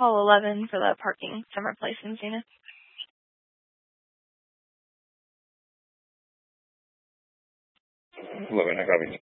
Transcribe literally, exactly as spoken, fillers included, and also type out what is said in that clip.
call eleven for the parking summer place in Zenith. eleven, I copy.